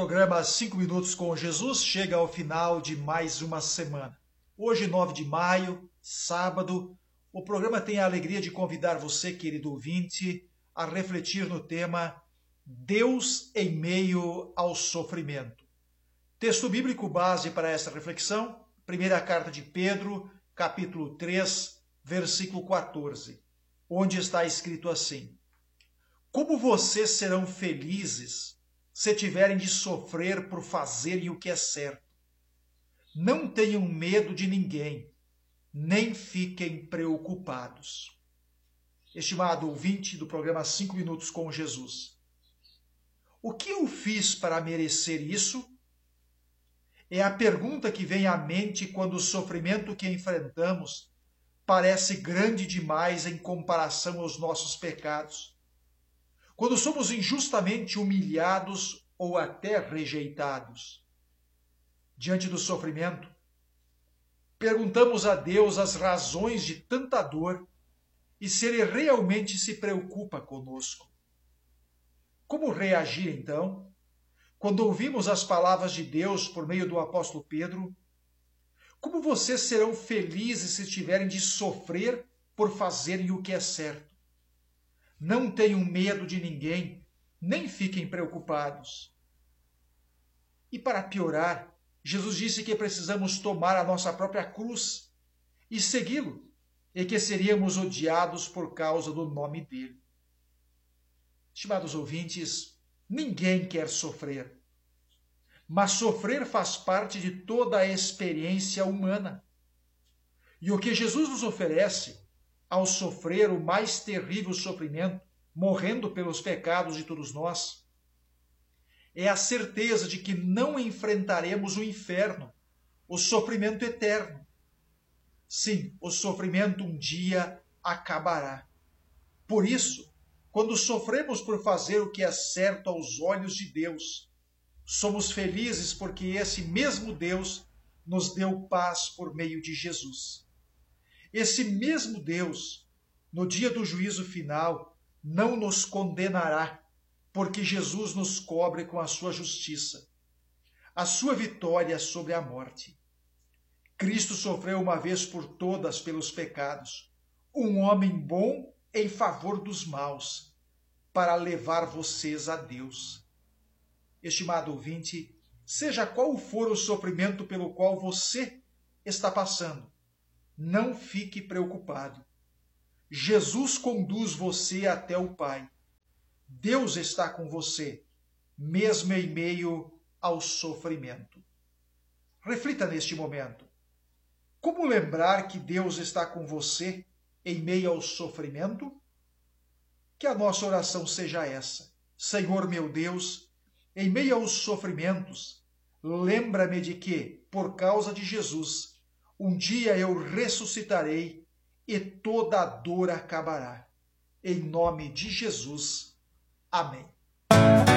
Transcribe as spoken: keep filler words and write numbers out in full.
programa Cinco Minutos com Jesus chega ao final de mais uma semana. Hoje, nove de maio, sábado, o programa tem a alegria de convidar você, querido ouvinte, a refletir no tema Deus em meio ao sofrimento. Texto bíblico base para essa reflexão, primeira carta de Pedro, capítulo três, versículo quatorze, onde está escrito assim: Como vocês serão felizes se tiverem de sofrer por fazerem o que é certo? Não tenham medo de ninguém, nem fiquem preocupados. Estimado ouvinte do programa Cinco Minutos com Jesus, o que eu fiz para merecer isso? É a pergunta que vem à mente quando o sofrimento que enfrentamos parece grande demais em comparação aos nossos pecados. Quando somos injustamente humilhados ou até rejeitados. Diante do sofrimento, perguntamos a Deus as razões de tanta dor e se Ele realmente se preocupa conosco. Como reagir, então, quando ouvimos as palavras de Deus por meio do apóstolo Pedro? Como vocês serão felizes se tiverem de sofrer por fazerem o que é certo? Não tenham medo de ninguém, nem fiquem preocupados. E para piorar, Jesus disse que precisamos tomar a nossa própria cruz e segui-lo, e que seríamos odiados por causa do nome dele. Estimados ouvintes, ninguém quer sofrer, mas sofrer faz parte de toda a experiência humana. E o que Jesus nos oferece ao sofrer o mais terrível sofrimento, morrendo pelos pecados de todos nós, é a certeza de que não enfrentaremos o inferno, o sofrimento eterno. Sim, o sofrimento um dia acabará. Por isso, quando sofremos por fazer o que é certo aos olhos de Deus, somos felizes porque esse mesmo Deus nos deu paz por meio de Jesus. Esse mesmo Deus, no dia do juízo final, não nos condenará, porque Jesus nos cobre com a sua justiça, a sua vitória sobre a morte. Cristo sofreu uma vez por todas pelos pecados, um homem bom em favor dos maus, para levar vocês a Deus. Estimado ouvinte, seja qual for o sofrimento pelo qual você está passando, não fique preocupado. Jesus conduz você até o Pai. Deus está com você, mesmo em meio ao sofrimento. Reflita neste momento. Como lembrar que Deus está com você em meio ao sofrimento? Que a nossa oração seja essa. Senhor meu Deus, em meio aos sofrimentos, lembra-me de que, por causa de Jesus, um dia eu ressuscitarei e toda a dor acabará. Em nome de Jesus. Amém.